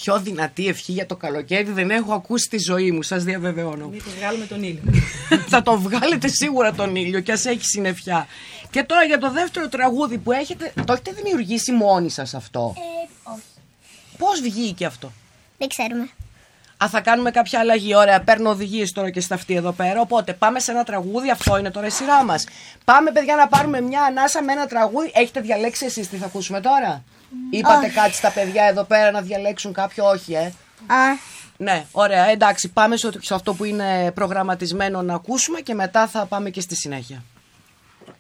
πιο δυνατή ευχή για το καλοκαίρι δεν έχω ακούσει στη ζωή μου, σας διαβεβαιώνω. Μήπως βγάλουμε τον ήλιο. Θα τον βγάλετε σίγουρα τον ήλιο και ας έχει συννεφιά. Και τώρα για το δεύτερο τραγούδι που έχετε, το έχετε δημιουργήσει μόνοι σας αυτό? Όχι. Πώς βγήκε αυτό? Δεν ξέρουμε. Θα κάνουμε κάποια αλλαγή. Ωραία, παίρνω οδηγίες τώρα και στα αυτή εδώ πέρα. Οπότε πάμε σε ένα τραγούδι. Αυτό είναι τώρα η σειρά μας. Πάμε, παιδιά, να πάρουμε μια ανάσα με ένα τραγούδι. Έχετε διαλέξει εσείς τι θα ακούσουμε τώρα? Είπατε κάτι στα παιδιά εδώ πέρα να διαλέξουν κάποιο? Όχι, Ναι, ωραία, εντάξει. Πάμε σε αυτό που είναι προγραμματισμένο να ακούσουμε και μετά θα πάμε και στη συνέχεια.